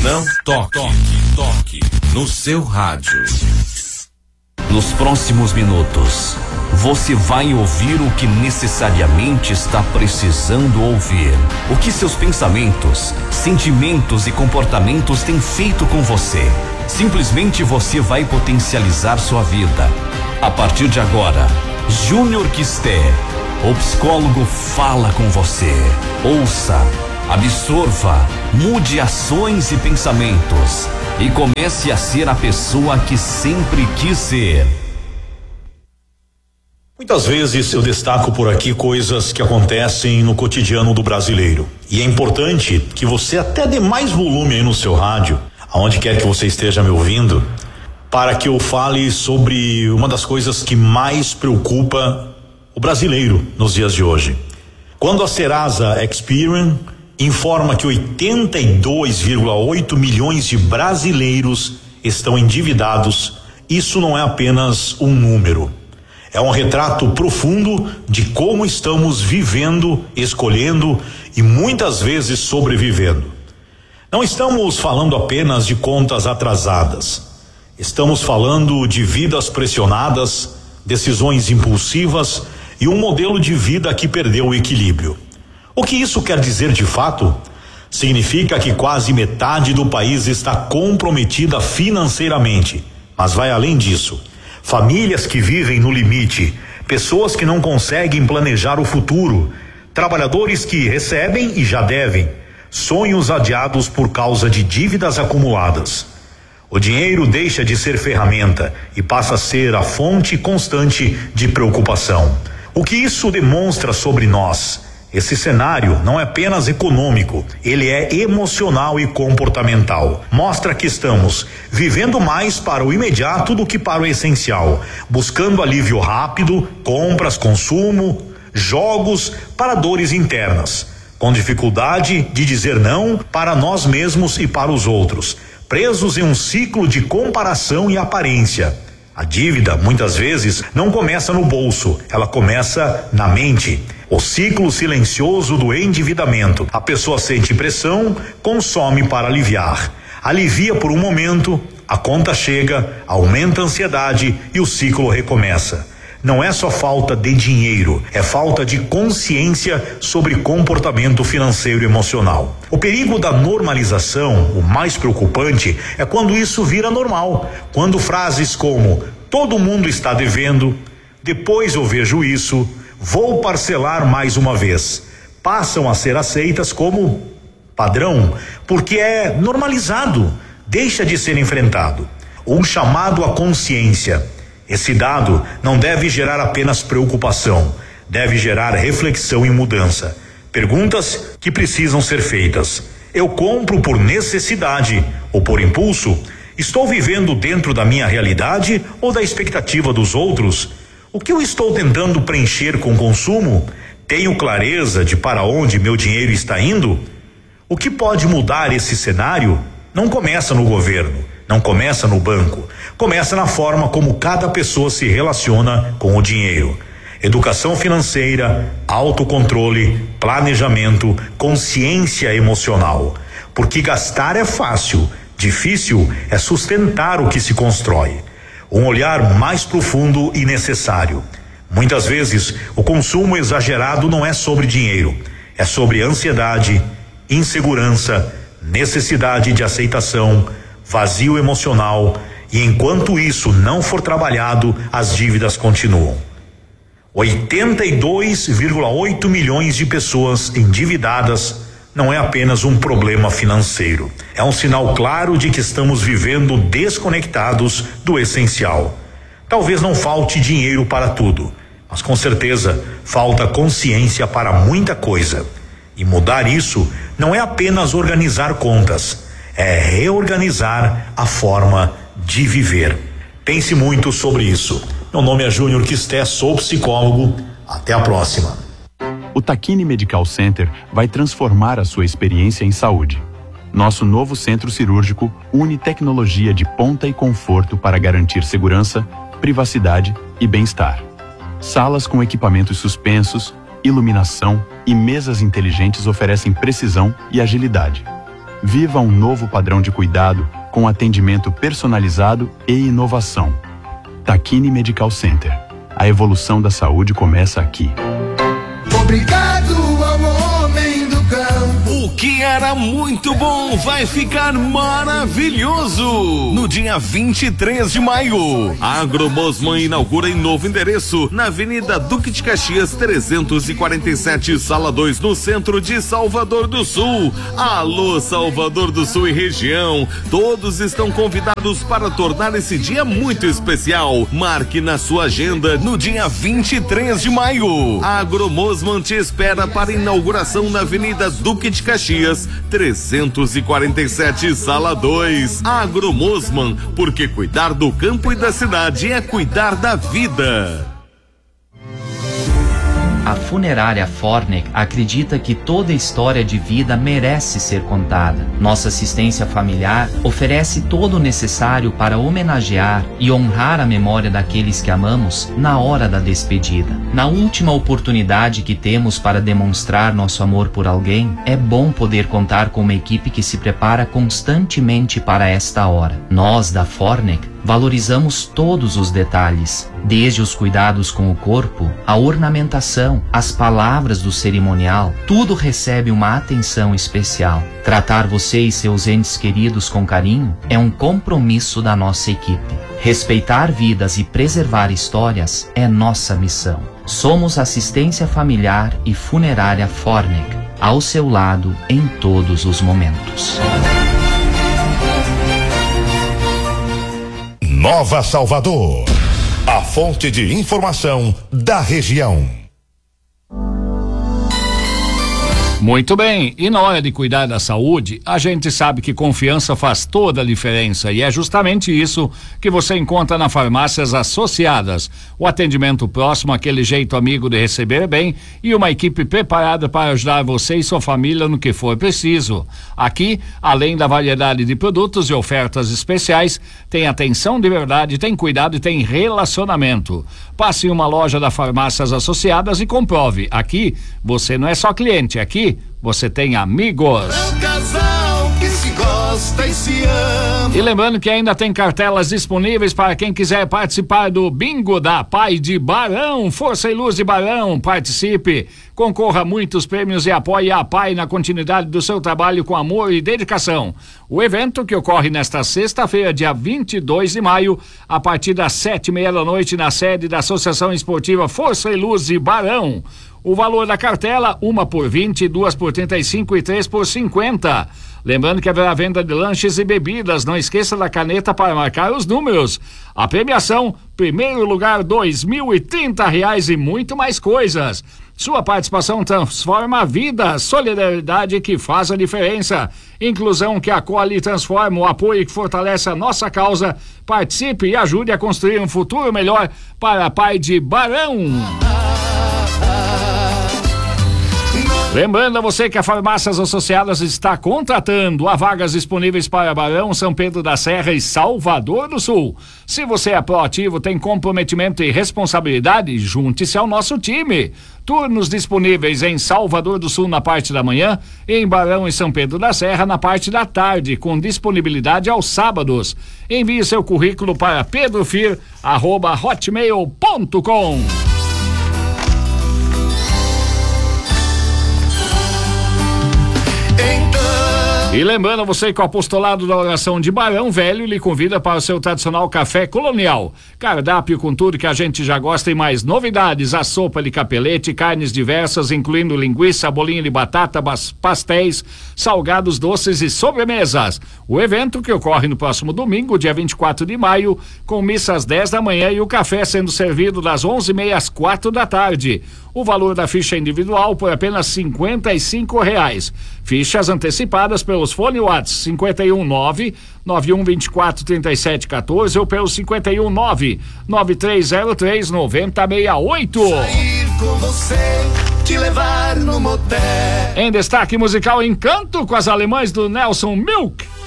Não toque no seu rádio. Nos próximos minutos, você vai ouvir o que necessariamente está precisando ouvir. O que seus pensamentos, sentimentos e comportamentos têm feito com você. Simplesmente você vai potencializar sua vida. A partir de agora, Júnior Quisté, o psicólogo, fala com você. Ouça, absorva, mude ações e pensamentos e comece a ser a pessoa que sempre quis ser. Muitas vezes eu destaco por aqui coisas que acontecem no cotidiano do brasileiro. E é importante que você até dê mais volume aí no seu rádio, aonde quer que você esteja me ouvindo, para que eu fale sobre uma das coisas que mais preocupa o brasileiro nos dias de hoje. Quando a Serasa Experian informa que 82,8 milhões de brasileiros estão endividados, isso não é apenas um número. É um retrato profundo de como estamos vivendo, escolhendo e muitas vezes sobrevivendo. Não estamos falando apenas de contas atrasadas. Estamos falando de vidas pressionadas, decisões impulsivas e um modelo de vida que perdeu o equilíbrio. O que isso quer dizer de fato? Significa que quase metade do país está comprometida financeiramente, mas vai além disso. Famílias que vivem no limite, pessoas que não conseguem planejar o futuro, trabalhadores que recebem e já devem, sonhos adiados por causa de dívidas acumuladas. O dinheiro deixa de ser ferramenta e passa a ser a fonte constante de preocupação. O que isso demonstra sobre nós? Esse cenário não é apenas econômico, ele é emocional e comportamental. Mostra que estamos vivendo mais para o imediato do que para o essencial, buscando alívio rápido, compras, consumo, jogos para dores internas, com dificuldade de dizer não para nós mesmos e para os outros, presos em um ciclo de comparação e aparência. A dívida, muitas vezes, não começa no bolso, ela começa na mente. O ciclo silencioso do endividamento. A pessoa sente pressão, consome para aliviar. Alivia por um momento, a conta chega, aumenta a ansiedade e o ciclo recomeça. Não é só falta de dinheiro, é falta de consciência sobre comportamento financeiro e emocional. O perigo da normalização, o mais preocupante, é quando isso vira normal. Quando frases como todo mundo está devendo, depois eu vejo isso, vou parcelar mais uma vez, passam a ser aceitas como padrão, porque é normalizado, deixa de ser enfrentado. Um chamado à consciência. Esse dado não deve gerar apenas preocupação, deve gerar reflexão e mudança. Perguntas que precisam ser feitas. Eu compro por necessidade ou por impulso? Estou vivendo dentro da minha realidade ou da expectativa dos outros? O que eu estou tentando preencher com consumo? Tenho clareza de para onde meu dinheiro está indo? O que pode mudar esse cenário? Não começa no governo, não começa no banco, começa na forma como cada pessoa se relaciona com o dinheiro. Educação financeira, autocontrole, planejamento, consciência emocional. Porque gastar é fácil, difícil é sustentar o que se constrói. Um olhar mais profundo e necessário. Muitas vezes, o consumo exagerado não é sobre dinheiro, é sobre ansiedade, insegurança, necessidade de aceitação, vazio emocional, e enquanto isso não for trabalhado, as dívidas continuam. 82,8 milhões de pessoas endividadas não é apenas um problema financeiro. É um sinal claro de que estamos vivendo desconectados do essencial. Talvez não falte dinheiro para tudo, mas com certeza falta consciência para muita coisa. E mudar isso não é apenas organizar contas, é reorganizar a forma de viver. Pense muito sobre isso. Meu nome é Júnior Quisté, sou psicólogo. Até a próxima. O Takine Medical Center vai transformar a sua experiência em saúde. Nosso novo centro cirúrgico une tecnologia de ponta e conforto para garantir segurança, privacidade e bem-estar. Salas com equipamentos suspensos, iluminação e mesas inteligentes oferecem precisão e agilidade. Viva um novo padrão de cuidado com atendimento personalizado e inovação. Takini Medical Center. A evolução da saúde começa aqui. Obrigado ao homem do campo. O que era muito bom vai ficar maravilhoso. No dia 23 de maio, a Agromosman inaugura em novo endereço, na Avenida Duque de Caxias 347, Sala 2, no centro de Salvador do Sul. Alô, Salvador do Sul e região, todos estão convidados para tornar esse dia muito especial. Marque na sua agenda no dia 23 de maio. A Agromosman te espera para inauguração na Avenida Duque de Caxias 347, Sala 2. Agromosman, porque cuidar do campo e da cidade é cuidar da vida. A funerária Fornec acredita que toda história de vida merece ser contada. Nossa assistência familiar oferece todo o necessário para homenagear e honrar a memória daqueles que amamos na hora da despedida. Na última oportunidade que temos para demonstrar nosso amor por alguém, é bom poder contar com uma equipe que se prepara constantemente para esta hora. Nós, da Fornec, valorizamos todos os detalhes, desde os cuidados com o corpo, a ornamentação, as palavras do cerimonial, tudo recebe uma atenção especial. Tratar você e seus entes queridos com carinho é um compromisso da nossa equipe. Respeitar vidas e preservar histórias é nossa missão. Somos Assistência Familiar e Funerária Fornec, ao seu lado em todos os momentos. Nova Salvador, a fonte de informação da região. Muito bem, e na hora de cuidar da saúde, a gente sabe que confiança faz toda a diferença e é justamente isso que você encontra na Farmácias Associadas. O atendimento próximo, aquele jeito amigo de receber bem e uma equipe preparada para ajudar você e sua família no que for preciso. Aqui, além da variedade de produtos e ofertas especiais, tem atenção de verdade, tem cuidado e tem relacionamento. Passe em uma loja da Farmácias Associadas e comprove. Aqui, você não é só cliente, aqui você tem amigos. É um casal que se gosta e se ama. E lembrando que ainda tem cartelas disponíveis para quem quiser participar do Bingo da Pai de Barão. Força e Luz de Barão, participe, concorra a muitos prêmios e apoie a Pai na continuidade do seu trabalho com amor e dedicação. O evento, que ocorre nesta sexta-feira, dia 22 de maio, a partir das 7:30 da noite, na sede da Associação Esportiva Força e Luz de Barão. O valor da cartela, uma por 20, duas por 35 e 3 por 50. Lembrando que haverá venda de lanches e bebidas. Não esqueça da caneta para marcar os números. A premiação, primeiro lugar, R$2.030 e muito mais coisas. Sua participação transforma a vida. Solidariedade que faz a diferença. Inclusão que acolhe e transforma. O apoio que fortalece a nossa causa. Participe e ajude a construir um futuro melhor para a Pai de Barão. Lembrando a você que a Farmácias Associadas está contratando. Há vagas disponíveis para Barão, São Pedro da Serra e Salvador do Sul. Se você é proativo, tem comprometimento e responsabilidade, junte-se ao nosso time. Turnos disponíveis em Salvador do Sul na parte da manhã, em Barão e São Pedro da Serra na parte da tarde, com disponibilidade aos sábados. Envie seu currículo para pedrofir@hotmail.com. E lembrando você que o apostolado da oração de Barão Velho lhe convida para o seu tradicional café colonial. Cardápio com tudo que a gente já gosta e mais novidades. A sopa de capelete, carnes diversas, incluindo linguiça, bolinho de batata, pastéis, salgados, doces e sobremesas. O evento, que ocorre no próximo domingo, dia 24 de maio, com missa às 10 da manhã e o café sendo servido das 11:30 às 4 da tarde. O valor da ficha individual por apenas R$55. Fichas antecipadas pelos fone WhatsApp 519-9124-3714 ou pelo 519-9303-9068. Sair com você, te levar no motel. Em destaque musical, Encanto com as alemães do Nelson Milk.